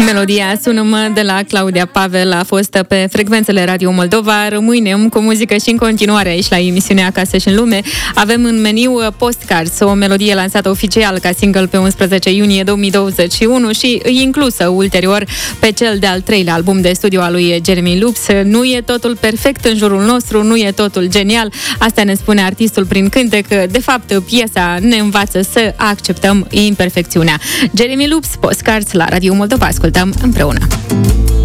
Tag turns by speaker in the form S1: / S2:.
S1: Melodia Sună-mă de la Claudia Pavel a fost pe frecvențele Radio Moldova. Rămânem cu muzică și în continuare aici la emisiunea Acasă și în Lume. Avem în meniu Postcards, o melodie lansată oficial ca single pe 11 iunie 2021 și inclusă ulterior pe cel de-al treilea album de studio al lui Jeremy Lux. Nu e totul perfect în jurul nostru, nu e totul genial. Asta ne spune artistul prin cântec. De fapt, piesa ne învață să acceptăm imperfecțiunea. Jeremy Lux, Postcards la Radio Moldova. Ascultăm împreună.